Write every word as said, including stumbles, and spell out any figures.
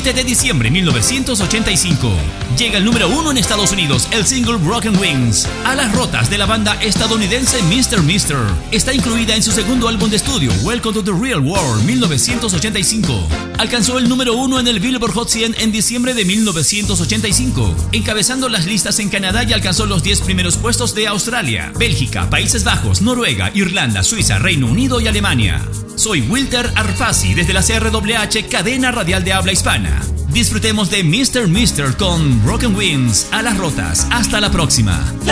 siete de diciembre de mil novecientos ochenta y cinco. Llega el número uno en Estados Unidos, el single Broken Wings. Alas rotas de la banda estadounidense mister mister Está incluida en su segundo álbum de estudio, Welcome to the Real World, mil novecientos ochenta y cinco. Alcanzó el número uno en el Billboard Hot cien en diciembre de mil novecientos ochenta y cinco, encabezando las listas en Canadá y alcanzó los diez primeros puestos de Australia, Bélgica, Países Bajos, Noruega, Irlanda, Suiza, Reino Unido y Alemania. Soy Wilter Arfasi desde la C R W H, cadena radial de habla hispana. Disfrutemos de mister mister con Broken Wings, Alas rotas. Hasta la próxima.